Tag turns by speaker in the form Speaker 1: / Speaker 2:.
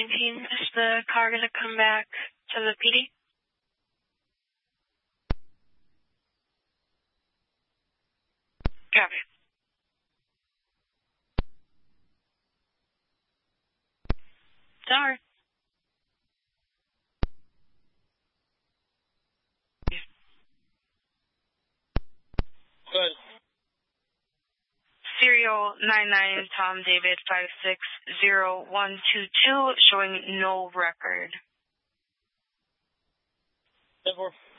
Speaker 1: 1019. Is the car going to come back to the PD? Copy. Sorry.
Speaker 2: Good.
Speaker 1: Serial 99 Tom David 560122 showing no record.
Speaker 2: 10-4.